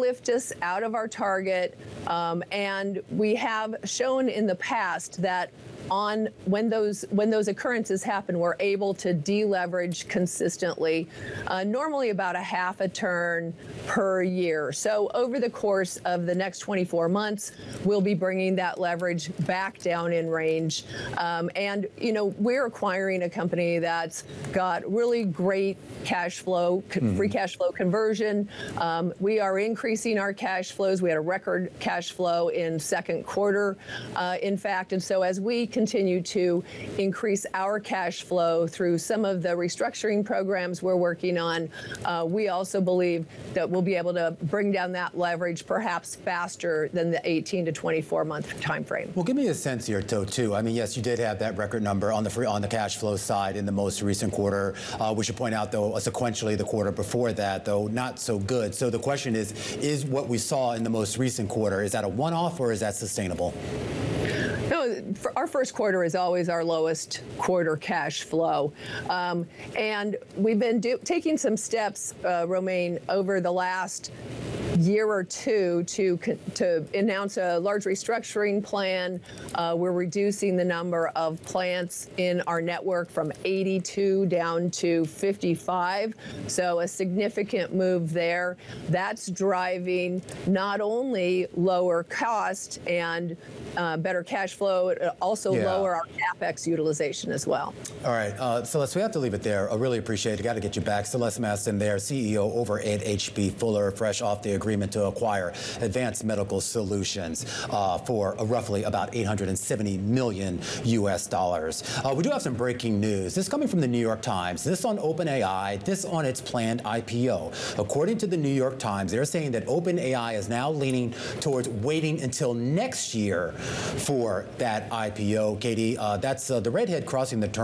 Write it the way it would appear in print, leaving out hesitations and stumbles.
lift us out of our target, and we have shown in the past that when those occurrences happen, we're able to deleverage consistently, normally about a half a turn per year. So over the course of the next 24 months, we'll be bringing that leverage back down in range. And we're acquiring a company that's got really great cash flow, free cash flow conversion. We are increasing our cash flows. We had a record cash flow in second quarter, in fact. And so as we continue to increase our cash flow through some of the restructuring programs we're working on, we also believe that we'll be able to bring down that leverage perhaps faster than the 18 to 24 month time frame. Well, give me a sense here, too. I mean, yes, you did have that record number on the cash flow side in the most recent quarter. We should point out, though, sequentially the quarter before that, though, not so good. So the question is what we saw in the most recent quarter, is that a one-off or is that sustainable? No, our first quarter is always our lowest quarter cash flow. And we've been taking some steps, Romaine, over the last year or two to announce a large restructuring plan. We're reducing the number of plants in our network from 82 down to 55. So a significant move there. That's driving not only lower cost and better cash flow, also lower our CapEx utilization as well. All right, Celeste, we have to leave it there. I really appreciate it. Got to get you back. Celeste Mastin there, CEO over at H.B. Fuller, fresh off the agreement to acquire Advanced Medical Solutions for roughly about $870 million US dollars. We do have some breaking news. This coming from the New York Times. This on OpenAI, this on its planned IPO. According to the New York Times, they're saying that OpenAI is now leaning towards waiting until next year for that IPO. Katie, that's the redhead crossing the